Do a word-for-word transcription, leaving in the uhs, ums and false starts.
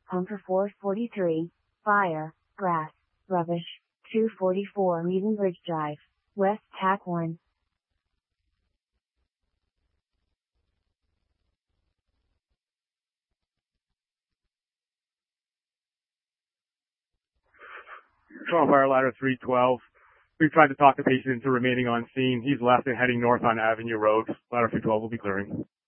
Pumper four forty-three, fire, grass, rubbish, two forty-four Meaden Bridge Drive, West Tack one. Toronto Fire Ladder three twelve. We've tried to talk the patient into remaining on scene. He's left and heading north on Avenue Road. Ladder three twelve will be clearing.